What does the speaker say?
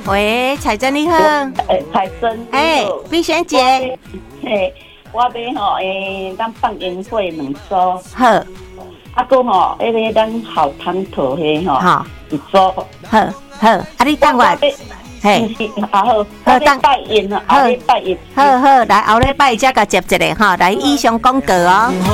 喂，彩珍你好。 彩珍。 碧萱姐。 我要吼咱放烟火2组。 好。 啊，搁吼，迄个咱好汤头迄吼。好。1组。 好。啊，你等我。 嘿，好，当拜烟啊，后礼拜一， 好，来后礼拜才甲接一个哈，来以上广告哦。